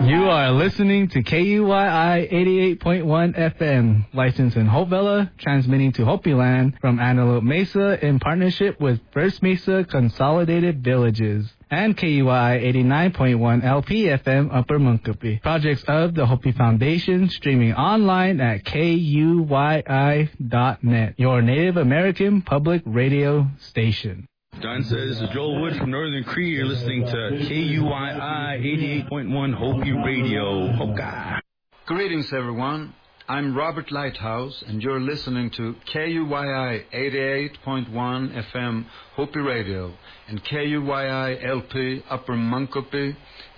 You are listening to KUYI 88.1 FM, licensed in Hope Valley, transmitting to Hopi Land from Antelope Mesa in partnership with First Mesa Consolidated Villages, and KUYI 89.1 LP FM Upper Munkapi. Projects of the Hopi Foundation, streaming online at KUYI.net, your Native American public radio station. Don says, this is Joel Wood from Northern Cree. You're listening to KUYI 88.1 Hopi Radio. Hoka. Greetings, everyone. I'm Robert Lighthouse, and you're listening to KUYI 88.1 FM Hopi Radio and KUYI LP Upper Munkapi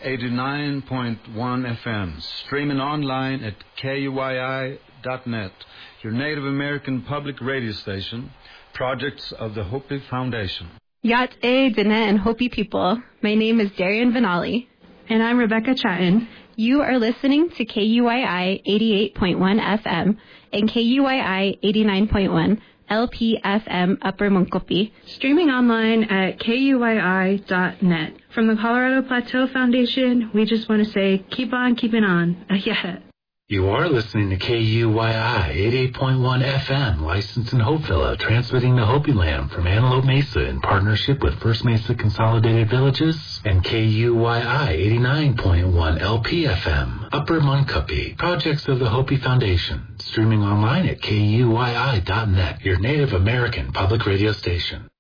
89.1 FM, streaming online at KUYI.net, your Native American public radio station, projects of the Hopi Foundation. Yat E Dine and Hopi people. My name is Darian Vinali. And I'm Rebecca Chatton. You are listening to KUYI 88.1 FM and KUYI 89.1 LPFM Upper Munkapi. Streaming online at KUYI.net. From the Colorado Plateau Foundation, we just want to say, keep on keeping on. Yeah. You are listening to KUYI 88.1 FM, licensed in Hopeville, transmitting to Hopi Land from Antelope Mesa in partnership with First Mesa Consolidated Villages, and KUYI 89.1 LPFM, Upper Munkapi, projects of the Hopi Foundation, streaming online at KUYI.net, your Native American public radio station.